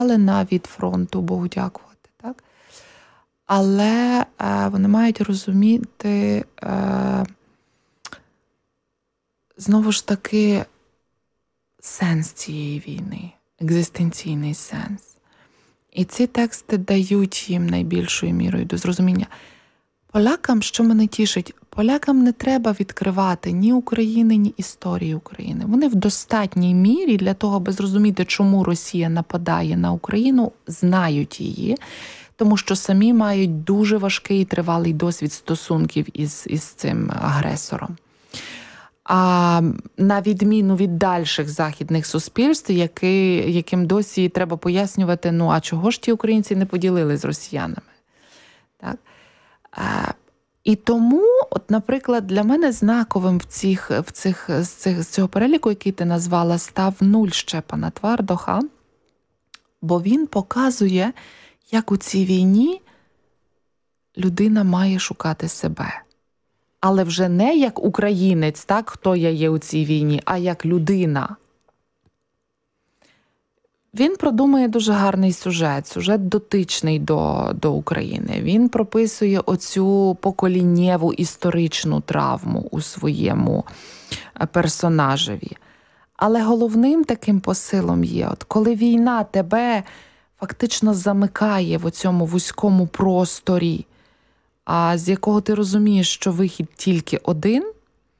від фронту, Богу дякувати, так? Але вони мають розуміти, знову ж таки, сенс цієї війни, екзистенційний сенс. І ці тексти дають їм найбільшою мірою до зрозуміння. Полякам, що мене тішить, полякам не треба відкривати ні України, ні історії України. Вони в достатній мірі для того, аби зрозуміти, чому Росія нападає на Україну, знають її, тому що самі мають дуже важкий і тривалий досвід стосунків із цим агресором. А на відміну від дальших західних суспільств, яким досі треба пояснювати, а чого ж ті українці не поділили з росіянами? Так? І тому, наприклад, для мене знаковим з цього переліку, який ти назвала, став «Нуль Щепана Твардоха», бо він показує, як у цій війні людина має шукати себе. Але вже не як українець, так, хто я є у цій війні, а як людина. Він продумує дуже гарний сюжет дотичний до України. Він прописує оцю поколіннєву історичну травму у своєму персонажеві. Але головним таким посилом є, коли війна тебе фактично замикає в оцьому вузькому просторі, а з якого ти розумієш, що вихід тільки один,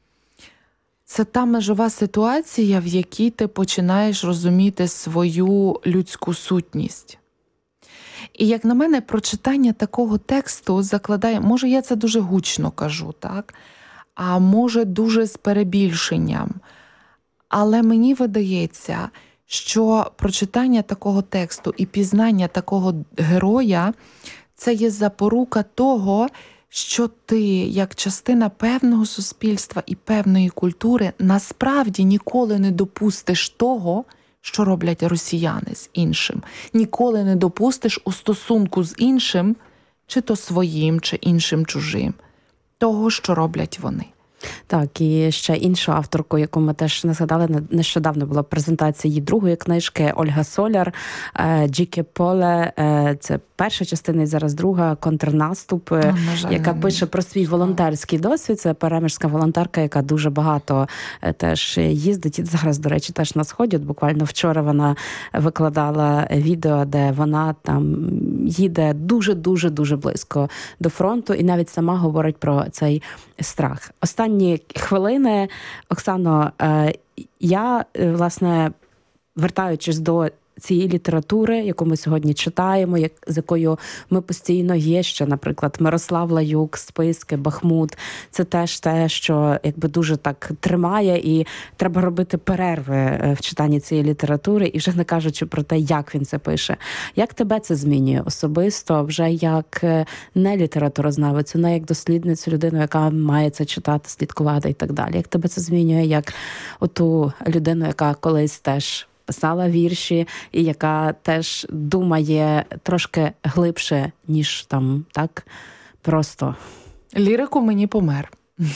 це та межова ситуація, в якій ти починаєш розуміти свою людську сутність. І, як на мене, прочитання такого тексту закладає, може я це дуже гучно кажу, так? А може дуже з перебільшенням. Але мені видається, що прочитання такого тексту і пізнання такого героя – це є запорука того, що ти, як частина певного суспільства і певної культури, насправді ніколи не допустиш того, що роблять росіяни з іншим. Ніколи не допустиш у стосунку з іншим, чи то своїм, чи іншим чужим, того, що роблять вони. Так, і ще іншу авторку, яку ми теж не згадали, нещодавно була презентація її другої книжки, Ольга Соляр, «Дзике поле», це перша частина і зараз друга, «Контрнаступ», яка пише про свій волонтерський досвід. Це перемишська волонтерка, яка дуже багато теж їздить. І зараз, до речі, теж на Сході. Буквально вчора вона викладала відео, де вона там їде дуже-дуже-дуже близько до фронту і навіть сама говорить про цей страх. Останні хвилини, Оксано, я, власне, вертаючись до цієї літератури, яку ми сьогодні читаємо, з якою ми постійно є, ще, наприклад, Мирослав Лаюк, «Списки», «Бахмут», це теж те, що якби дуже так тримає, і треба робити перерви в читанні цієї літератури, і вже не кажучи про те, як він це пише. Як тебе це змінює особисто, вже як не літературознавицю, не як дослідницю, людину, яка має це читати, слідкувати і так далі? Як тебе це змінює, як оту людину, яка колись теж писала вірші, і яка теж думає трошки глибше, ніж там, так, просто. Лірику мені помер.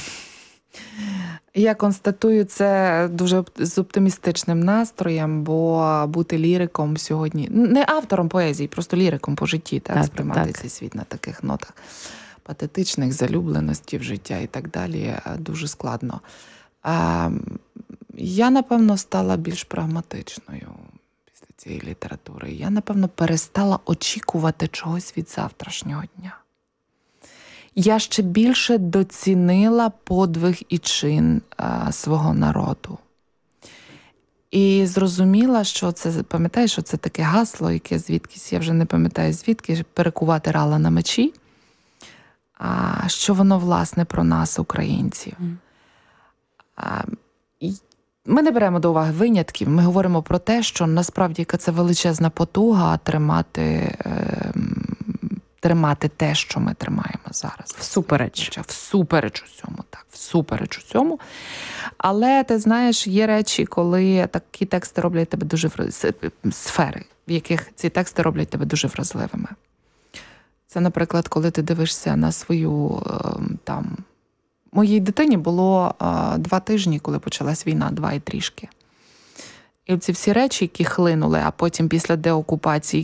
Я констатую це дуже з оптимістичним настроєм, бо бути ліриком сьогодні, не автором поезії, просто ліриком по житті, так, сприймати цей світ на таких нотах патетичних, залюбленості в життя і так далі, дуже складно. Я, напевно, стала більш прагматичною після цієї літератури. Я, напевно, перестала очікувати чогось від завтрашнього дня. Я ще більше доцінила подвиг і чин свого народу. І зрозуміла, що це, пам'ятаєш, що це таке гасло, яке звідкись, я вже не пам'ятаю звідки, перекувати рала на мечі, що воно, власне, про нас, українців. Ми не беремо до уваги винятків, ми говоримо про те, що насправді яка це величезна потуга тримати те, що ми тримаємо зараз. Всупереч усьому, так, всупереч усьому. Але, ти знаєш, є речі, коли такі тексти роблять тебе дуже сфери, в яких ці тексти роблять тебе дуже вразливими. Це, наприклад, коли ти дивишся на свою там. Моїй дитині було 2 тижні, коли почалась війна, 2 і трішки. І ці всі речі, які хлинули, а потім після деокупації